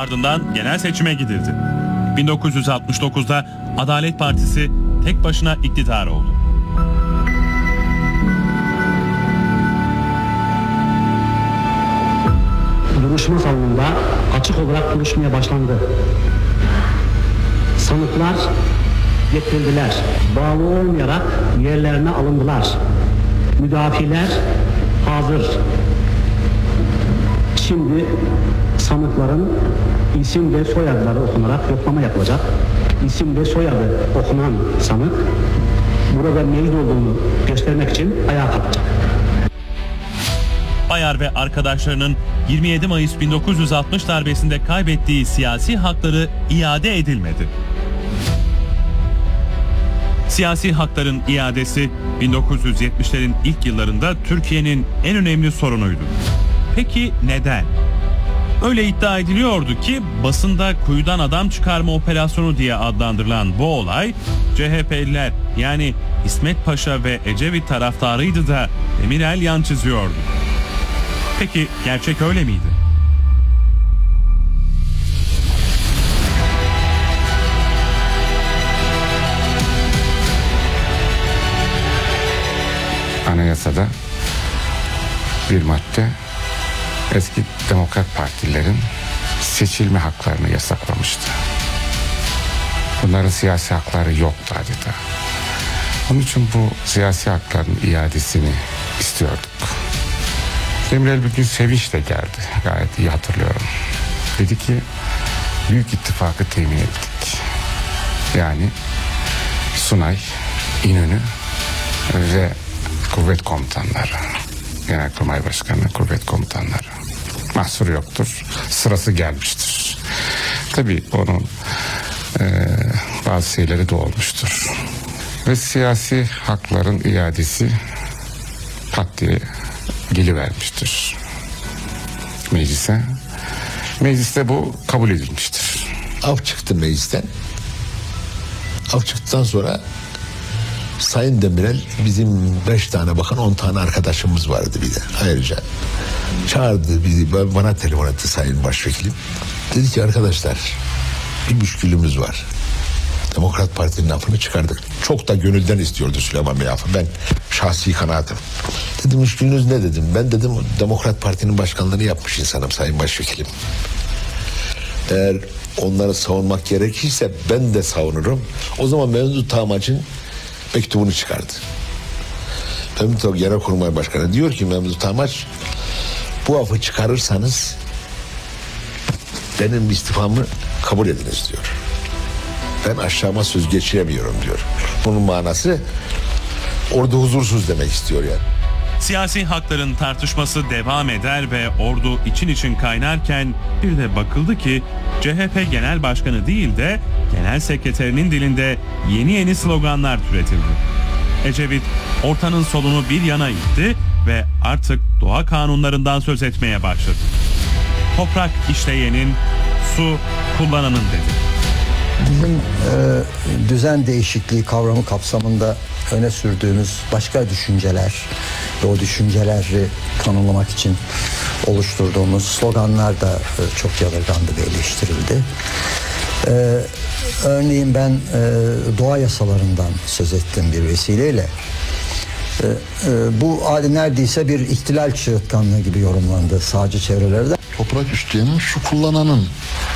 Ardından genel seçime gidildi. 1969'da Adalet Partisi tek başına iktidar oldu. Duruşma salonunda açık olarak duruşmaya başlandı. Sanıklar getirildiler. Bağlı olmayarak yerlerine alındılar. Müdafiler hazır. Şimdi sanıkların isim ve soyadları okunarak yoklama yapılacak. İsim ve soyadı okunan sanık burada mevcut olduğunu göstermek için ayağa kalkacak. Bayar ve arkadaşlarının 27 Mayıs 1960 darbesinde kaybettiği siyasi hakları iade edilmedi. Siyasi hakların iadesi 1970'lerin ilk yıllarında Türkiye'nin en önemli sorunuydu. Peki neden? Öyle iddia ediliyordu ki basında kuyudan adam çıkarma operasyonu diye adlandırılan bu olay CHP'liler yani İsmet Paşa ve Ecevit taraftarıydı da Demirel yan çiziyordu. Peki gerçek öyle miydi? Anayasada bir madde eski Demokrat Partilerin seçilme haklarını yasaklamıştı. Bunların siyasi hakları yoktu adeta. Onun için bu siyasi hakların iadesini istiyorduk. Demirel bir gün sevinçle geldi. Gayet iyi hatırlıyorum. Dedi ki Büyük İttifakı temin ettik. Yani Sunay, İnönü ve kuvvet komutanları. Genelkurmay Başkanı, kuvvet komutanları. Mahsur yoktur. Sırası gelmiştir. Tabii onun bazı şeyleri de olmuştur. Ve siyasi hakların iadesi pat diye gelivermiştir meclise. Mecliste bu kabul edilmiştir. Af çıktı meclisten. Af çıktıktan sonra Sayın Demirel, bizim 5 tane bakan 10 tane arkadaşımız vardı bir de ayrıca. Çağırdı bizi, bana telefon etti Sayın Başvekilim. Dedi ki arkadaşlar bir müşkülümüz var. Demokrat Parti'nin afını çıkardık. Çok da gönülden istiyordu Süleyman Bey afı. Ben şahsi kanaatim. Dedim müşkülünüz ne dedim. Ben dedim Demokrat Parti'nin başkanlığını yapmış insanım Sayın Başvekilim. Eğer onları savunmak gerekirse ben de savunurum. O zaman Memduh Tağmaç'ın mektubunu çıkardı. Memduh Genelkurmay Başkanı diyor ki Memduh Tağmaç, bu afı çıkarırsanız benim istifamı kabul ediniz diyor. Ben aşağıma söz geçiremiyorum diyor. Bunun manası orada huzursuz demek istiyor yani. Siyasi hakların tartışması devam eder ve ordu için kaynarken bir de bakıldı ki CHP Genel Başkanı değil de Genel Sekreterinin dilinde yeni sloganlar türetildi. Ecevit ortanın solunu bir yana itti ve artık doğa kanunlarından söz etmeye başladı. Toprak işleyenin, su kullananın dedi. Bizim düzen değişikliği kavramı kapsamında öne sürdüğümüz başka düşünceler ve o düşünceleri tanımlamak için oluşturduğumuz sloganlar da çok yadırgandı ve eleştirildi. Örneğin ben doğa yasalarından söz ettim bir vesileyle. Bu neredeyse bir ihtilal çığırtkanlığı gibi yorumlandı sağcı çevrelerde. Toprak işleyenin, su kullananın